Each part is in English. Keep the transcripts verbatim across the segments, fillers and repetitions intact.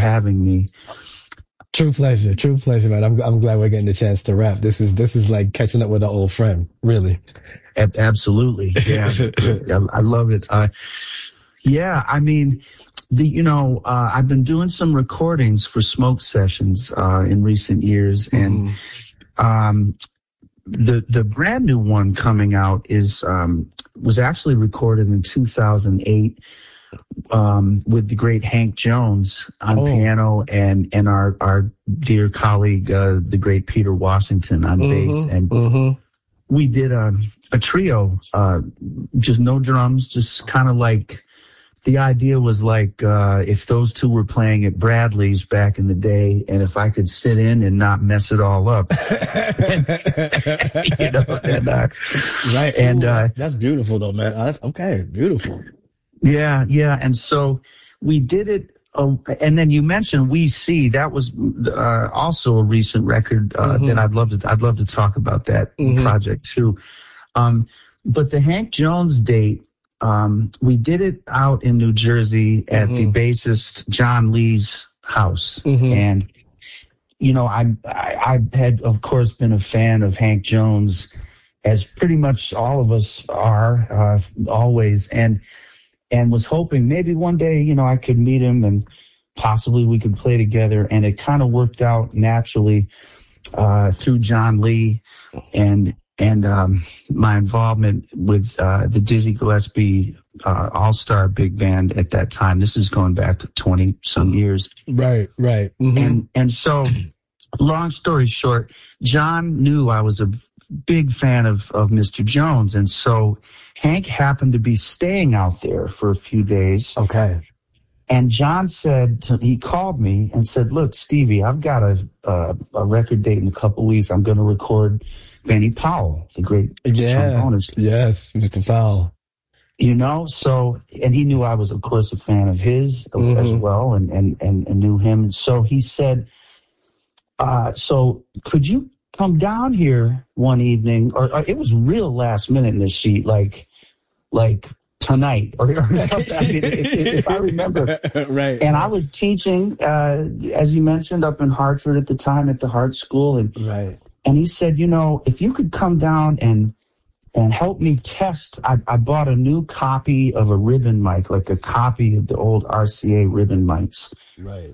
having me. True pleasure, true pleasure, man. I'm I'm glad we're getting the chance to rap. This is this is like catching up with an old friend, really. Absolutely, yeah. I love it. Uh, yeah, I mean, the you know, uh, I've been doing some recordings for Smoke Sessions uh, in recent years, and mm. um, the the brand new one coming out is um, was actually recorded in two thousand eight. Um, with the great Hank Jones on oh. piano and, and our, our dear colleague, uh, the great Peter Washington on mm-hmm, bass. And mm-hmm. we did a, a trio, uh, just no drums, just kind of like the idea was like, uh, if those two were playing at Bradley's back in the day, and if I could sit in and not mess it all up, and, you know, and, uh, right. And, Ooh, uh, that's, that's beautiful though, man. Oh, that's okay. Beautiful. Yeah, yeah, and so we did it, uh, and then you mentioned We See. That was uh, also a recent record uh, mm-hmm. that I'd love to. I'd love to talk about that mm-hmm. project too. Um, but the Hank Jones date, um, we did it out in New Jersey at mm-hmm. the bassist John Lee's house, mm-hmm. and you know, I, I I had of course been a fan of Hank Jones, as pretty much all of us are uh, always, and. And was hoping maybe one day, you know, I could meet him and possibly we could play together. And it kind of worked out naturally uh, through John Lee and and um, my involvement with uh, the Dizzy Gillespie uh, All-Star Big Band at that time. This is going back to twenty some years. Right, right. Mm-hmm. And and so, long story short, John knew I was a big fan of, of Mister Jones. And so Hank happened to be staying out there for a few days. Okay. And John said, to, he called me and said, look, Stevie, I've got a, a, a record date in a couple of weeks. I'm going to record Benny Powell, the great yeah. trombonist. Yes, Mister Powell. You know, so, and he knew I was, of course, a fan of his mm-hmm. as well and, and, and, and knew him. And so he said, uh, so could you come down here one evening, or, or it was real last minute in the sheet, like, like tonight or, or something. I mean, if, if I remember, right. And I was teaching, uh, as you mentioned, up in Hartford at the time at the Hart School, and right. And he said, you know, if you could come down and and help me test, I, I bought a new copy of a ribbon mic, like a copy of the old R C A ribbon mics, right?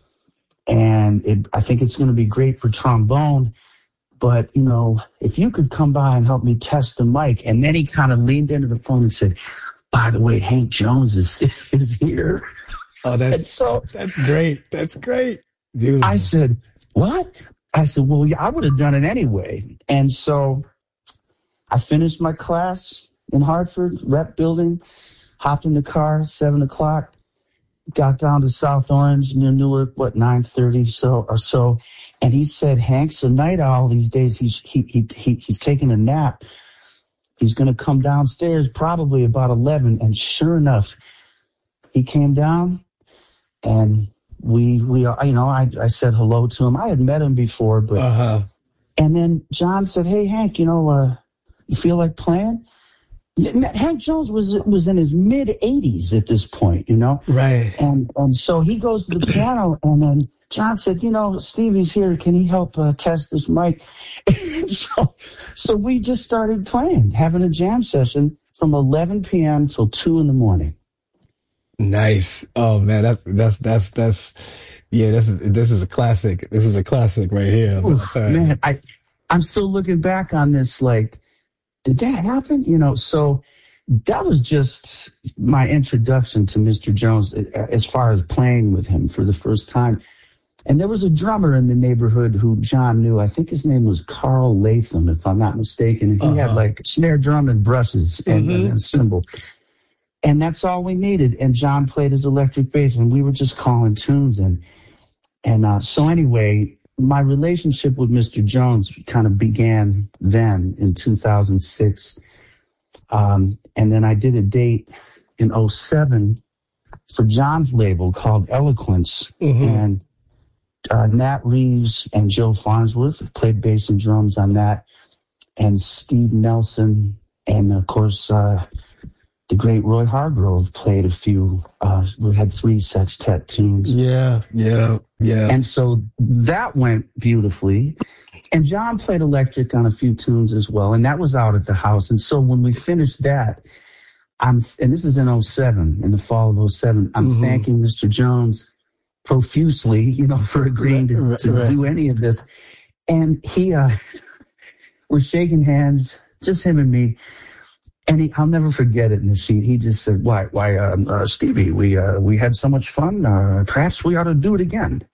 And it, I think it's going to be great for trombone. But, you know, if you could come by and help me test the mic. And then he kind of leaned into the phone and said, by the way, Hank Jones is, is here. Oh, that's, so, that's great. That's great. Beautiful. I said, what? I said, well, yeah, I would have done it anyway. And so I finished my class in Hartford, rep building, hopped in the car, seven o'clock, got down to South Orange near Newark, what, nine thirty so or so. And he said, Hank's a night owl these days. He's he he, he he's taking a nap. He's going to come downstairs probably about eleven. And sure enough, he came down, and we we you know I I said hello to him. I had met him before, but uh-huh. And then John said, hey Hank, you know, uh, you feel like playing? Hank Jones was was in his mid eighties at this point, you know? Right. And and so he goes to the piano, and then John said, you know, Stevie's here. Can he help uh, test this mic? so so we just started playing, having a jam session from eleven p.m. till two in the morning. Nice. Oh, man, that's, that's, that's, that's, yeah, this is, this is a classic. This is a classic right here. Oof, man, I, I'm still looking back on this like, did that happen? You know, so that was just my introduction to Mister Jones as far as playing with him for the first time. And there was a drummer in the neighborhood who John knew. I think his name was Carl Latham, if I'm not mistaken. And he uh-huh. had like snare drum and brushes and, mm-hmm. and a cymbal. And that's all we needed. And John played his electric bass, and we were just calling tunes. And, and uh, so anyway, my relationship with Mister Jones kind of began then in two thousand six. Um, and then I did a date in oh seven for John's label called Eloquence. Mm-hmm. And uh, Nat Reeves and Joe Farnsworth played bass and drums on that. And Steve Nelson. And of course, uh, the great Roy Hargrove played a few, uh, we had three sextet tunes. Yeah, yeah, yeah. And so that went beautifully. And John played electric on a few tunes as well. And that was out at the house. And so when we finished that, I'm, and this is in oh seven, in the fall of oh seven, I'm mm-hmm. thanking Mister Jones profusely, you know, for agreeing to, right, to right. do any of this. And he, uh, we're shaking hands, just him and me. And he, I'll never forget it in the seat. He just said, why, why, um, uh, Stevie, we, uh, we had so much fun. Uh, perhaps we ought to do it again.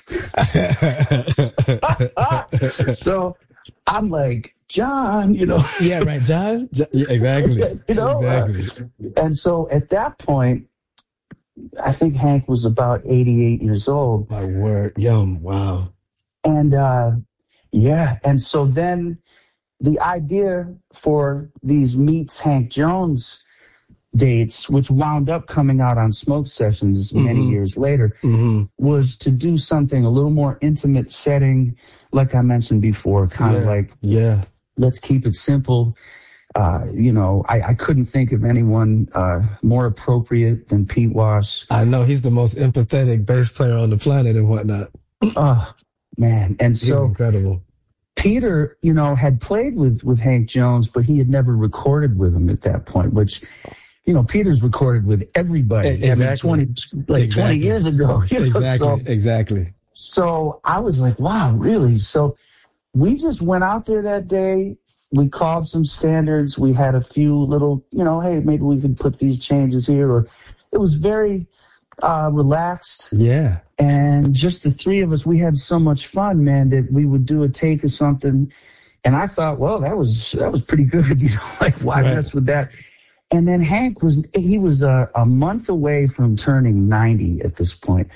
So I'm like, John, you know. Yeah, right, John. Yeah, exactly. You know, exactly. Uh, and so at that point, I think Hank was about eighty-eight years old. My word. Yum. Wow. And, uh, yeah. And so then the idea for these Meets Hank Jones dates, which wound up coming out on Smoke Sessions many mm-hmm. years later, mm-hmm. was to do something a little more intimate setting, like I mentioned before, kind yeah. of like, yeah, let's keep it simple. Uh, you know, I, I couldn't think of anyone uh, more appropriate than Pete Wash. I know he's the most empathetic bass player on the planet and whatnot. Oh, man. And he's so incredible. Peter, you know, had played with, with Hank Jones, but he had never recorded with him at that point, which, you know, Peter's recorded with everybody. Exactly. I mean, twenty, like exactly. twenty years ago. You know? Exactly. So, exactly. So I was like, wow, really? So we just went out there that day. We called some standards. We had a few little, you know, hey, maybe we could put these changes here. Or it was very uh, relaxed. Yeah. And just the three of us, we had so much fun, man, that we would do a take of something. And I thought, well, that was that was pretty good. You know, like, why right. mess with that? And then Hank was, he was a, a month away from turning ninety at this point.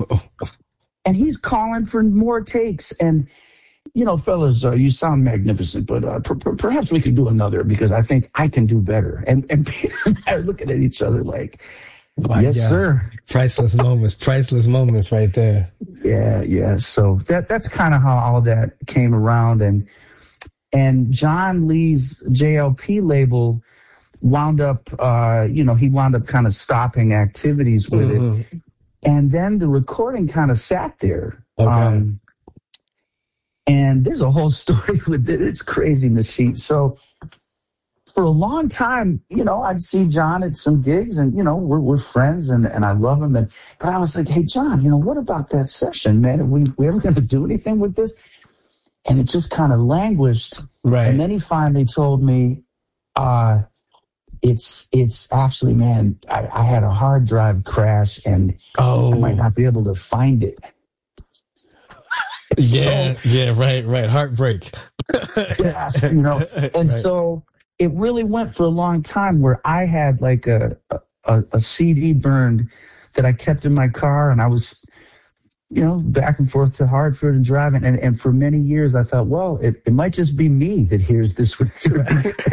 And he's calling for more takes. And, you know, fellas, uh, you sound magnificent, but uh, per- per- perhaps we could do another because I think I can do better. And, and Peter and I are looking at each other like, My yes, God. sir. Priceless moments, priceless moments right there. Yeah, yeah. So that that's kind of how all that came around. And, and John Lee's J L P label wound up, uh, you know, he wound up kind of stopping activities with mm-hmm. it. And then the recording kind of sat there. Okay. Um, and there's a whole story with it. It's crazy, Nasheed. So for a long time, you know, I'd see John at some gigs and, you know, we're, we're friends and, and I love him. And, but I was like, hey, John, you know, what about that session, man? Are we, we ever going to do anything with this? And it just kind of languished. Right. And then he finally told me, uh, It's it's actually, man, I, I had a hard drive crash and oh. I might not be able to find it. Yeah, so, yeah, right, right. Heartbreak. Yeah, you know, and right. so it really went for a long time where I had like a, a, a C D burned that I kept in my car and I was, you know, back and forth to Hartford and driving. And, and for many years, I thought, well, it, it might just be me that hears this record.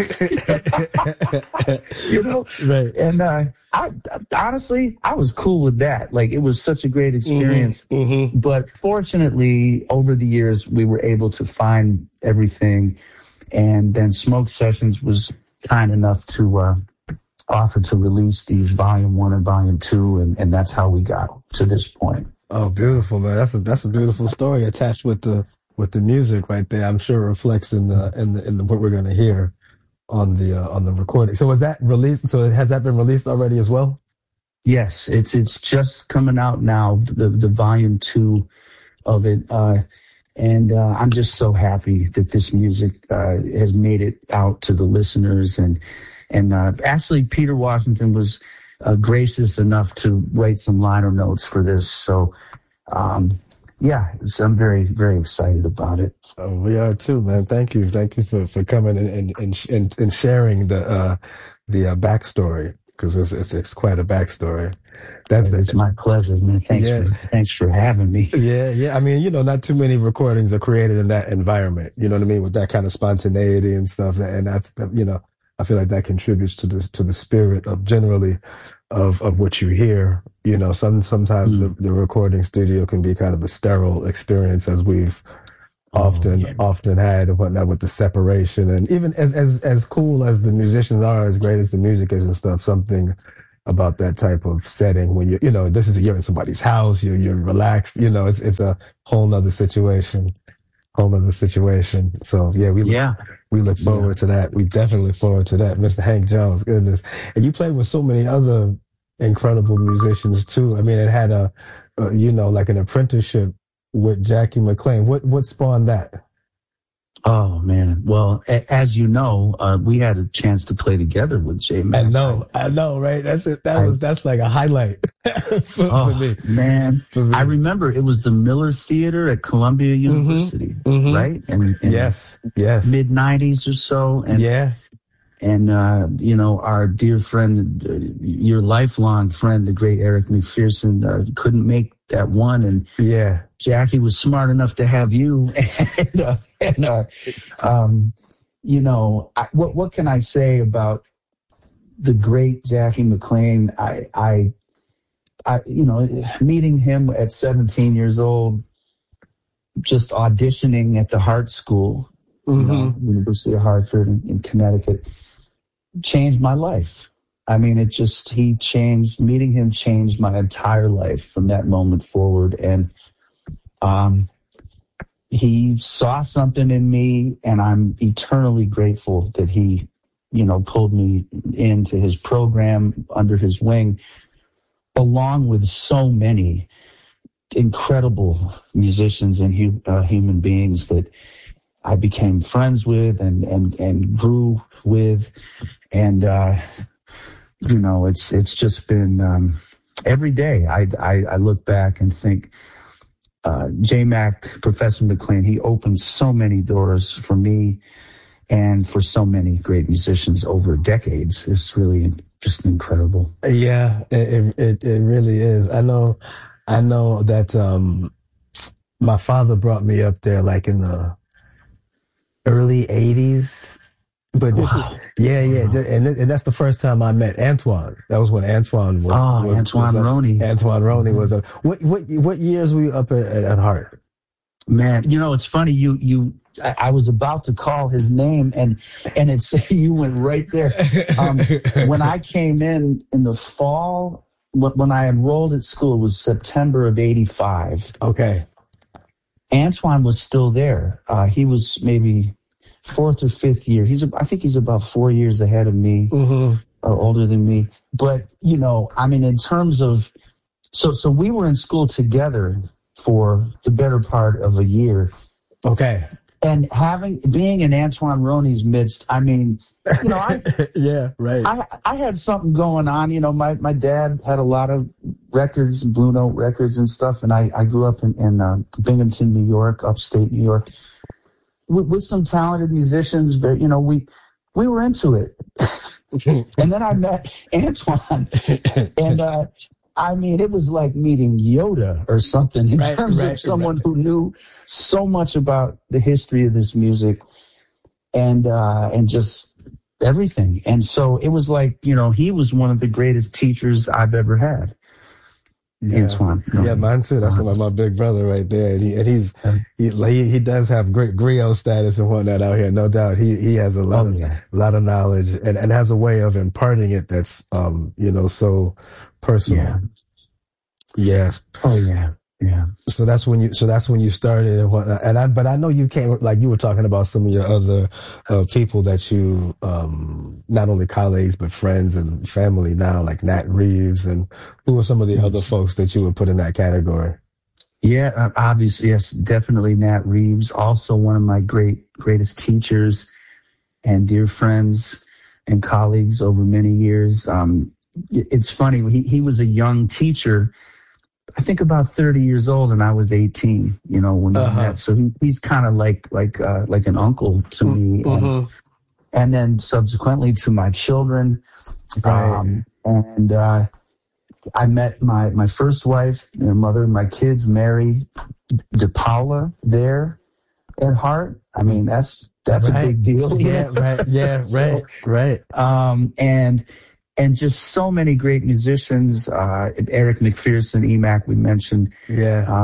You know? Right. And uh, I, honestly, I was cool with that. Like, it was such a great experience. Mm-hmm. Mm-hmm. But fortunately, over the years, we were able to find everything. And then Smoke Sessions was kind enough to uh, offer to release these Volume One and Volume Two. And, and that's how we got to this point. Oh, beautiful, man. That's a, that's a beautiful story attached with the, with the music right there. I'm sure it reflects in the, in the, in the, what we're going to hear on the, uh, on the recording. So was that released? So has that been released already as well? Yes. It's, it's just coming out now, the, the volume two of it. Uh, and, uh, I'm just so happy that this music, uh, has made it out to the listeners. And, and, uh, actually Peter Washington was, Uh, gracious enough to write some liner notes for this. So, um, yeah, so I'm very, very excited about it. Oh, we are too, man. Thank you. Thank you for, for coming and, and, and, and sharing the, uh, the, uh, backstory. Cause it's, it's, it's quite a backstory. That's the, It's my pleasure, man. Thanks yeah. for, thanks for having me. Yeah. Yeah. I mean, you know, not too many recordings are created in that environment. You know what I mean? With that kind of spontaneity and stuff. And I, you know, I feel like that contributes to the, to the spirit of generally of, of what you hear. You know, some, sometimes mm. the, the recording studio can be kind of a sterile experience as we've, often oh, yeah. often had and whatnot with the separation. And even as as as cool as the musicians are, as great as the music is and stuff, something about that type of setting when you you know this is you're in somebody's house, you're you're relaxed, you know it's it's a whole nother situation, whole nother situation. So yeah, we look, Yeah. we look forward yeah. to that. We definitely look forward to that, Mister Hank Jones. Goodness, and you played with so many other incredible musicians too. I mean, it had a, a you know like an apprenticeship with Jackie McLean. What what spawned that? Oh man! Well, a- as you know, uh, we had a chance to play together with J Mac. I know, I know, right? That's it. That I, was that's like a highlight for, oh, for me, man. For me. I remember it was the Miller Theater at Columbia University, mm-hmm. Mm-hmm. right? And, and yes, yes, mid nineties or so. And, yeah. And, uh, you know, our dear friend, uh, your lifelong friend, the great Eric McPherson, uh, couldn't make that one. And yeah, Jackie was smart enough to have you. and, uh, and uh, um, you know, I, what what can I say about the great Jackie McLean? I, I, I, you know, meeting him at seventeen years old, just auditioning at the Hart School, mm-hmm. you know, University of Hartford in, in Connecticut, changed my life. I mean, it just, he changed, meeting him changed my entire life from that moment forward. And um, he saw something in me, and I'm eternally grateful that he, you know, pulled me into his program, under his wing, along with so many incredible musicians and hu- uh, human beings that I became friends with and, and, and grew with. And, uh, you know, it's, it's just been, um, every day I, I, I look back and think, uh, J Mac, Professor McLean, he opened so many doors for me and for so many great musicians over decades. It's really just incredible. Yeah, it, it, it really is. I know, I know that, um, my father brought me up there like in the early eighties. But this wow. is, yeah, yeah, wow. and and that's the first time I met Antoine. That was when Antoine was. Oh, was, Antoine was Roney. Antoine Roney mm-hmm. was. A, what what what years were you up at, at Hart? Man, you know it's funny. You you, I, I was about to call his name, and and it's you went right there. Um, when I came in in the fall, when I enrolled at school, it was September of eighty-five. Okay, Antoine was still there. Uh, he was maybe fourth or fifth year. He's, I think he's about four years ahead of me, mm-hmm. or older than me. But, you know, I mean, in terms of, so, so we were in school together for the better part of a year. Okay. And having, being in Antoine Roney's midst, I mean, you know, I, yeah, right. I, I had something going on. You know, my, my dad had a lot of records, Blue Note records and stuff. And I, I grew up in, in uh, Binghamton, New York, upstate New York. With, with some talented musicians, you know, we we were into it. And then I met Antoine, and uh, I mean, it was like meeting Yoda or something in right, terms right, of someone right. who knew so much about the history of this music and uh, and just everything. And so it was like, you know, he was one of the greatest teachers I've ever had. Yeah. Antoine. Yeah, mine too. That's uh, like my big brother right there. And, he, and he's, he, he, he does have great griot status and whatnot out here. No doubt. He, he has a lot oh, of, yeah. lot of knowledge and, and has a way of imparting it that's, um, you know, so personal. Yeah. Yeah. Oh, yeah. Yeah. So that's when you, so that's when you started and whatnot. And I, but I know you came, like you were talking about some of your other, uh, people that you, um, not only colleagues, but friends and family now, like Nat Reeves, and who are some of the yes. other folks that you would put in that category? Yeah, uh, obviously, yes, definitely Nat Reeves. Also one of my great, greatest teachers and dear friends and colleagues over many years. Um, it's funny. He, he was a young teacher, I think about thirty years old, and I was eighteen, you know, when we uh-huh. met. So he, he's kind of like, like, uh, like an uncle to me. Mm-hmm. And, and then subsequently to my children. Right. Um, and, uh, I met my, my first wife, their mother, my kids, Mary DePaula, there at Hart. I mean, that's, that's right. a big deal. Yeah, right. Yeah, so, right, right. Um, and, And just so many great musicians, uh, Eric McPherson, E M A C, we mentioned. Yeah. Um,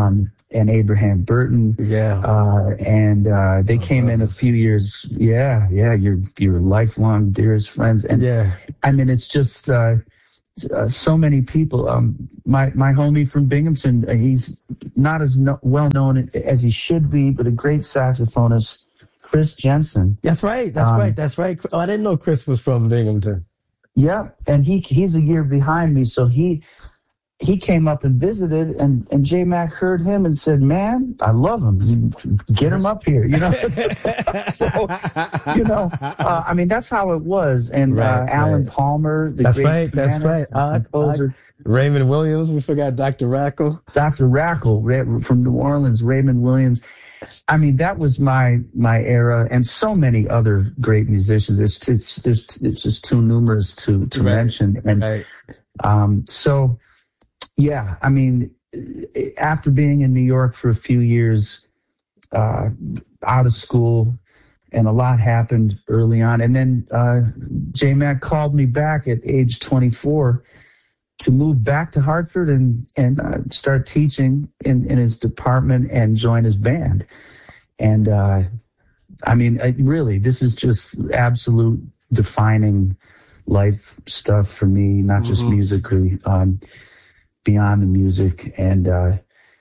and Abraham Burton. Yeah. Uh, and, uh, they oh, came brothers. in a few years. Yeah. Yeah. You're, you're lifelong dearest friends. And yeah, I mean, it's just, uh, uh so many people. Um, my, my homie from Binghamton, uh, he's not as no, well known as he should be, but a great saxophonist, Chris Jensen. That's right. That's um, right. That's right. Oh, I didn't know Chris was from Binghamton. Yeah. And he, he's a year behind me. So he, he came up and visited, and, and J Mac heard him and said, man, I love him. Get him up here, you know? So, you know, uh, I mean, that's how it was. And right, uh, Alan right. Palmer, the that's great right, that's right. Uh, uh, Raymond Williams, we forgot Doctor Rackle. Doctor Rackle from New Orleans, Raymond Williams. I mean, that was my my era, and so many other great musicians. It's it's it's, it's just too numerous to to right, mention. And right. um, so. Yeah, I mean, after being in New York for a few years, uh, out of school, and a lot happened early on. And then uh, J Mac called me back at age twenty-four to move back to Hartford and, and uh, start teaching in, in his department and join his band. And uh, I mean, I, really, this is just absolute defining life stuff for me, not just mm-hmm. musically. Um, beyond the music. And uh,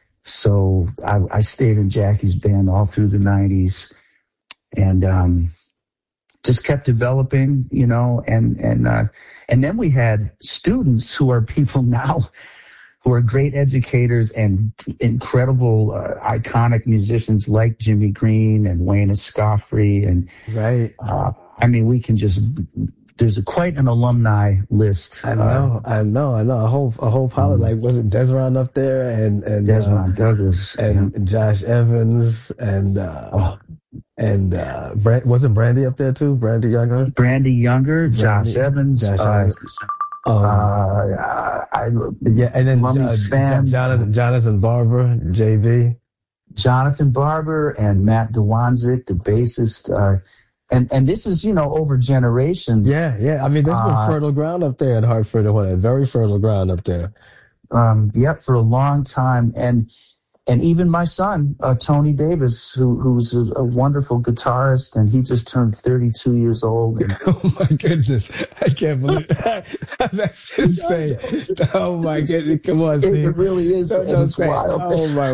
so I, I stayed in Jackie's band all through the nineties and um, just kept developing, you know, and, and, uh, and then we had students who are people now who are great educators and incredible, uh, iconic musicians like Jimmy Green and Wayne Escoffery. And right. Uh, I mean, we can just... There's a, quite an alumni list. I know, uh, I know, I know. A whole, a whole pile of, like, was it Desron up there and, and, Desron uh, Douglas and yeah. Josh Evans and, uh, oh. and, uh, Brand, wasn't Brandy up there too? Brandy Younger? Brandy Younger, Brandy, Josh Evans. Josh uh, Evans. Um, uh, I, yeah, and then uh, fan. Jonathan, Jonathan Barber, J B. Jonathan Barber and Matt DeWanzik, the bassist, uh, And and this is, you know, over generations. Yeah, yeah. I mean, there's been uh, fertile ground up there in Hartford. Very fertile ground up there. Um, yep, for a long time. And and even my son, uh, Tony Davis, who who's a, a wonderful guitarist, and he just turned thirty-two years old. And, oh, my goodness. I can't believe that. That's insane. Oh, my goodness. Come on, Steve. It, it really is. Don't, don't say, wild. Oh, my.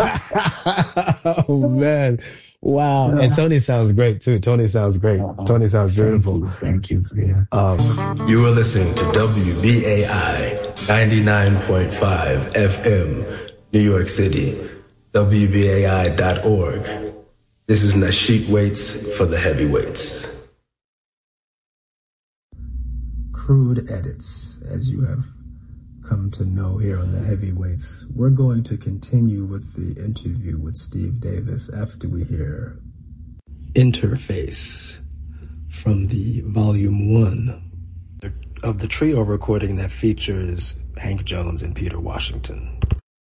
Oh, man. Wow. And Tony sounds great too. Tony sounds great. Uh-huh. Tony sounds beautiful. Thank you. Thank you. Yeah. Um, you are listening to W B A I ninety-nine point five F M, New York City, W B A I dot org. This is Nasheet Waits for the Heavyweights. Crude edits, as you have come to know here on the Heavyweights. We're going to continue with the interview with Steve Davis after we hear Interface from the volume one of the trio recording that features Hank Jones and Peter Washington.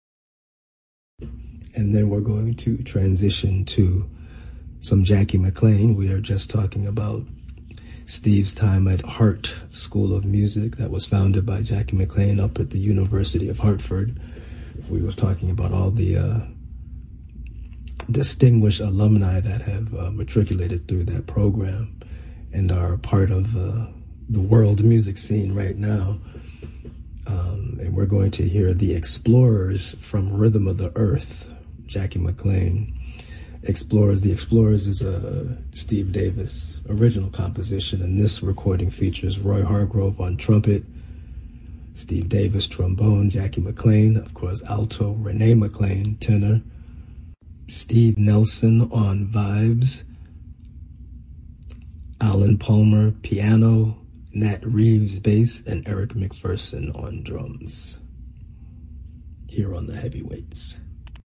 And then we're going to transition to some Jackie McLean. We are just talking about Steve's time at Hart School of Music that was founded by Jackie McLean up at the University of Hartford. We was talking about all the uh, distinguished alumni that have uh, matriculated through that program and are a part of uh, the world music scene right now. Um, and we're going to hear The Explorers from Rhythm of the Earth. Jackie McLean explores. The Explorers is a Steve Davis original composition, and this recording features Roy Hargrove on trumpet, Steve Davis trombone, Jackie McLean, of course, alto, Renee McLean tenor, Steve Nelson on vibes, Alan Palmer piano, Nat Reeves bass, and Eric McPherson on drums. Here on the Heavyweights.